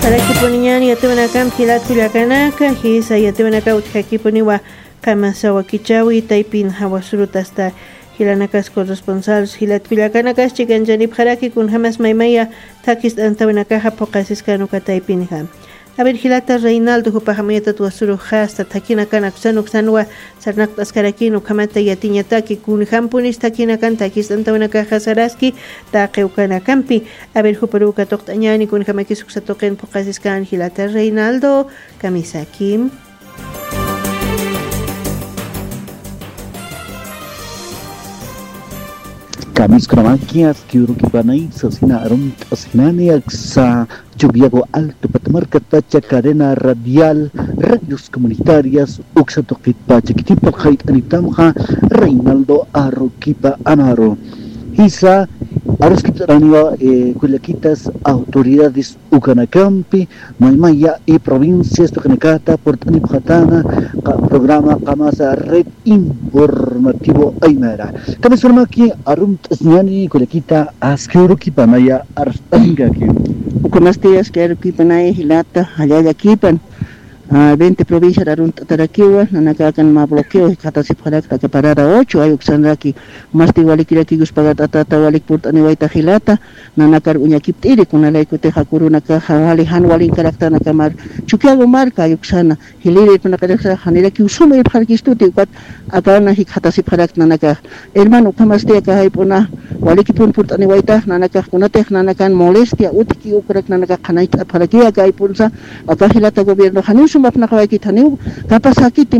Sarakipuniñani yatuwanakam hilat kullakanaka hisa yatuwanaka utkakipuniwa kamasawa kichawi taipin hawasuruta hasta hilanakas corresponsales hilat kullakanakas chikanjanip haraki kun hamas maymaya takis antawanaka hapoqasiscanuka taipinha. A ver, Hilata Reinaldo, Jupahameta, tu Asuru Hasta, Takina Kanaksanuk Sanua, Sarnak Ascarakino, Kamata Yatiñataki, Kunhampunis, Takina Kantakis, Antawanaka Hasaraski, Takeukana Campi, a ver, Juparuka Toktañani, Kunhamakisukatoken, Pokasiskan, Hilata Reinaldo, Kamisakim. Kamis kromakias kiurukipanay sa sinaarong asinani sa Jubiago Alto Patamarcat Pacha Cadena Radial Radios Comunitarias Uxatokit Pacha Kitipal Hait Anitamha Reinaldo Arroquipa Amaro Hisa Aroskip Raniwa Cuyaquitas Autoridades Ucanacampi Maymaya y Provincias Tocanacata Portanipjatana Programa Kamasa Red Informativo Aymara Kamisarmaki Arumt Asniani Cuyaquita Askiurukipanaya Arstangaki Ukamas días que era kipanay hilata halaya kipan 20 provincias arun tarakiwa nanakakan ma bloqueo katasi parak ta parara 8 ayuk sanraki masti walikira kigus pagatata walik purtani waita hilata nanakar unya kiptiri kunalay ko te hakuruna ka hawali hanwalin karakta nakamar chukiago marka ayuk sana hiliri panakadaksa hanira ki usuma irparkistuti ukat akana hikatasi parak nanaka hermano ukamas dia ka haipuna walikipun purtani waita nanaka kunate nanakan molestia utiki ukrak nanaka kanai parakia ka ipunsa akahilata gobierno hanus mapna kawakitaniu kapasakiti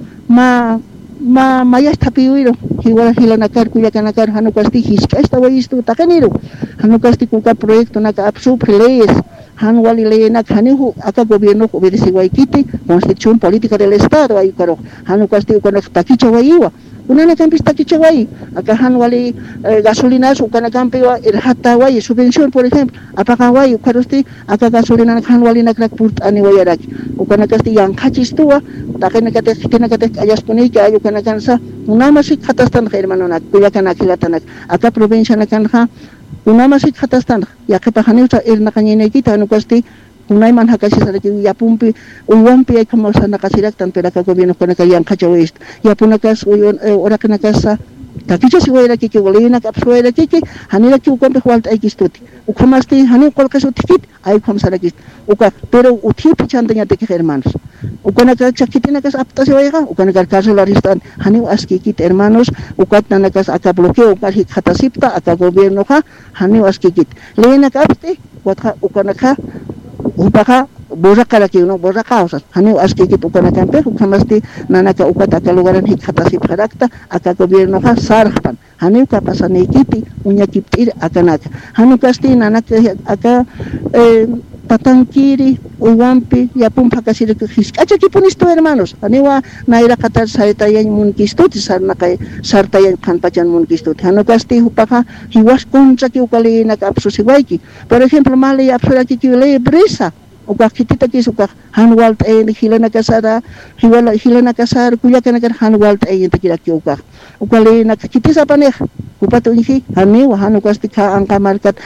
mayas tapiuiro hiwala hilanakar kuyakanakar hanukasti hiskasta waistu takaniro hanukasti kuka proyecto naka absub leyes hanwali leyenak hanihu aka gobierno obedece waikiti constitución política del estado ayukaro hanukasti ukanak takicha waiwa unana campis takicha wai aka hanwali gasolinas ukana campiwa irhata wai subvención por ejemplo apaka wai ukarosti aka gasolina hanwali nakrak purt ani wayaraki ukana kasti yang kachistua takena kate ayaspunika ayukana kansa unamasi khatastan hermano nak kuyakana khilatanak aka provincia nakanha unamasi khatastan yakepa hanuta irnakanyene kita anukasti unay man hakasi saraki yapumpi uwampi ay kamosa nakasiraktan pera ka gobierno kana kayang kachawist yapunakas uyon orakanakas takicho siwera kiki walina kapsuera kiki hanira ki ukompe hwalt ay kistuti ukamasti hani kolkas utikit ay kamsarakist uka pero uthi pichantanya teki hermanos ukana ka chakitina kas apta siwera ukana ka kasolaristan hani askikit hermanos ukat nanakas aka bloqueo ukar hikatasipta aka gobierno ka hani askikit lena kapte watha ukana ka upaka boraka lagi no boraka usas hani askikit ukana kampe ukamasti nanaka ukata ka lugaran hikatasi parakta aka gobierno ka sarpan hani ka pasani kiti unya kiptir akanaka hani kasti nanaka aka patangkiri uwampi yapum pakasir hiskacha kipunisto hermanos aniwa naira katar saitayan munkistuti sarnakai sartayan kanpachan munkistuti hanukasti upaka hiwas kontra ki ukalina ka absusiwaiki por ejemplo mali absuraki ki le brisa uka kitita ki suka hanwalt en hilana kasara hilana kasar kuyakana kan hanwalt en tikira ki uka ukalina kitisa paneh upatu inhi hani wa hanukasti ka angka markat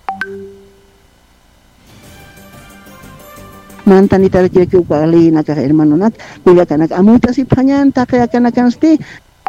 mantan itara kira ki ukali naka hermano nak kuya kanak amuta si panyan takaya kanakan sti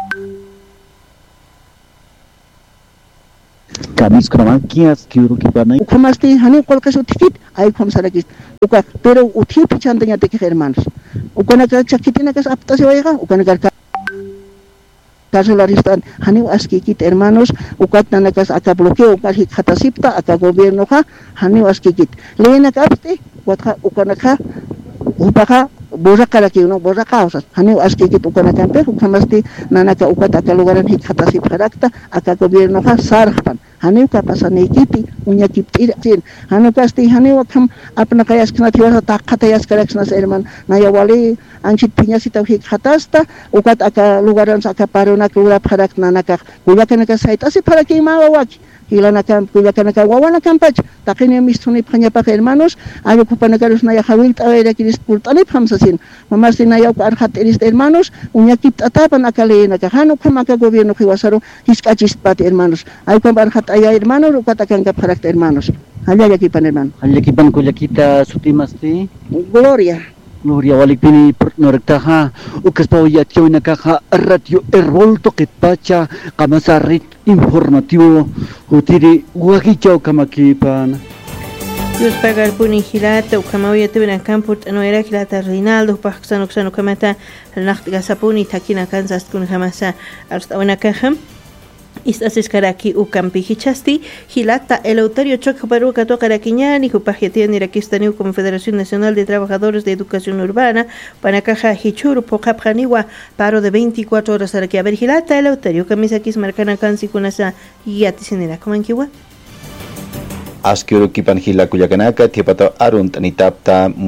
Kamis kromakias kiurukipanay ukamasti hani kolkas utikit ay kamsarakist uka pero uthi pichantanya teki hermanos ukana ka chakitina kas apta si waiga ukana ka kasolaristan hani askikit hermanos ukat nanakas aka bloqueo ukar hikatasipta aka gobierno ka hani askikit lena kapte watha ukanaka upaka boraka lagi no boraka usas hani askikit ukana kampe ukamasti nanaka ukata ka lugaran hikatasi parakta aka gobierno ka sarpan hani ka pasani kiti unya kiptir sin hani pasti hani wakam apna kayas kana tiwasa takatayas karaksnas herman naya wali anchit pinya sita hikatasta ukat aka lugaran aka parona klura parak nanaka kuya kana ka saita si paraki mawawaki Hilanakam Kuyakanaka Wawanacampach, Takenia Mistuni Pañapaj hermanos, Ayokupanacarus Naya Hawil Tavera Kiris Pultanip Hamsasin, Mamasina Arhat Eris hermanos, Uñakip Atapan Akalena, Kahano Kamaka gobierno Hiwasaro, Hiskachispat hermanos, Aykom Arhat Aya hermanos, Ukatakanka Parak hermanos. Allá Yakipan hermano. Allá Yakipan Kuyakita Sutimasti. Gloria. Gloria Walipini Nortaha, Ucaspawaya Tioinacaja, Radio Ervolto que Pacha, Kamasarit informativo, Utiri, Huajichao Kamakipan. Dios pagar puni hilata, Ukamawaya Tibina Campurt, no era Hilata Reinaldo, Paxano Kamata, Nacht Gasapuni, Takina Kansas Kun Hamasa, hasta una caja. Estas escaraki ukampi hichasti, Hilata, Eleuterio Chocaparuca Tocaraquiñani, Jupajetian Iraquistani, Confederación Nacional de Trabajadores de Educación Urbana, Panacaja Hichuru, Pocapjaniwa, paro de 24 horas a que a ver Hilata, Eleuterio, Camisakis Marcana Cansi Kunasa, Yatisinera, Comanquiwa. Askiuru Kipan Hila Kuyakanaka, Tipato Arunt Nitapta.